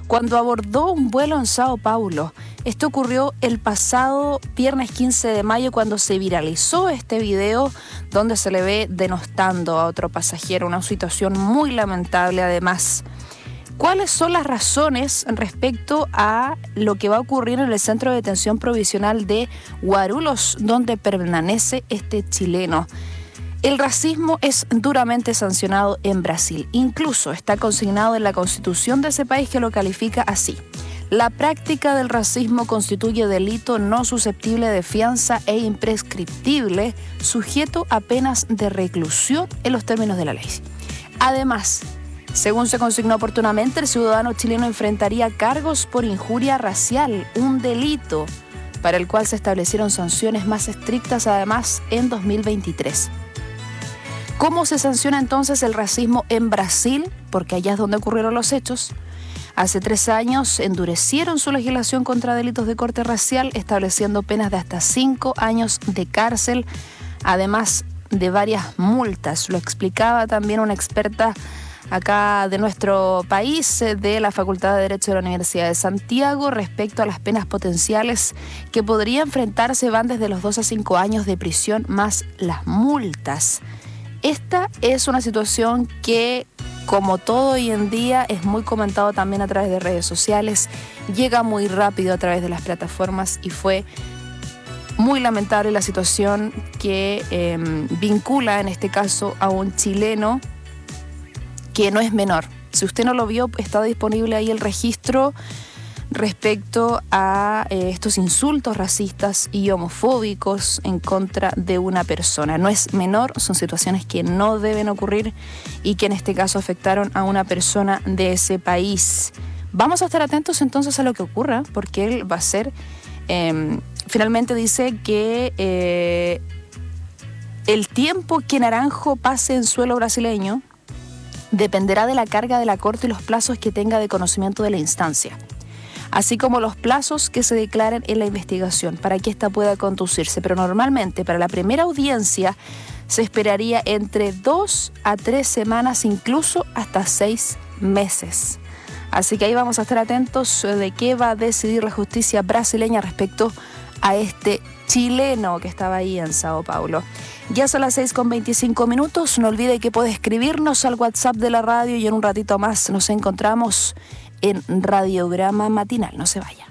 cuando abordó un vuelo en Sao Paulo. Esto ocurrió el pasado viernes 15 de mayo cuando se viralizó este video donde se le ve denostando a otro pasajero, una situación muy lamentable además. ¿Cuáles son las razones respecto a lo que va a ocurrir en el centro de detención provisional de Guarulhos, donde permanece este chileno? El racismo es duramente sancionado en Brasil. Incluso está consignado en la Constitución de ese país que lo califica así. La práctica del racismo constituye delito no susceptible de fianza e imprescriptible, sujeto a penas de reclusión en los términos de la ley. Además, según se consignó oportunamente, el ciudadano chileno enfrentaría cargos por injuria racial, un delito para el cual se establecieron sanciones más estrictas además en 2023. ¿Cómo se sanciona entonces el racismo en Brasil? Porque allá es donde ocurrieron los hechos. Hace 3 años endurecieron su legislación contra delitos de corte racial, estableciendo penas de hasta 5 años de cárcel, además de varias multas. Lo explicaba también una experta acá de nuestro país, de la Facultad de Derecho de la Universidad de Santiago, respecto a las penas potenciales que podría enfrentarse, van desde los 2 a 5 años de prisión más las multas. Esta es una situación que, como todo hoy en día, es muy comentado también a través de redes sociales, llega muy rápido a través de las plataformas y fue muy lamentable la situación que vincula en este caso a un chileno que no es menor. Si usted no lo vio, está disponible ahí el registro respecto a estos insultos racistas y homofóbicos en contra de una persona. No es menor, son situaciones que no deben ocurrir y que en este caso afectaron a una persona de ese país. Vamos a estar atentos entonces a lo que ocurra, porque él va a ser, finalmente dice que el tiempo que Naranjo pase en suelo brasileño dependerá de la carga de la Corte y los plazos que tenga de conocimiento de la instancia, así como los plazos que se declaren en la investigación para que ésta pueda conducirse. Pero normalmente para la primera audiencia se esperaría entre 2 a 3 semanas, incluso hasta 6 meses. Así que ahí vamos a estar atentos de qué va a decidir la justicia brasileña respecto a este chileno que estaba ahí en Sao Paulo. Ya son las 6:25. No olvide que puede escribirnos al WhatsApp de la radio y en un ratito más nos encontramos en Radiograma Matinal. No se vaya.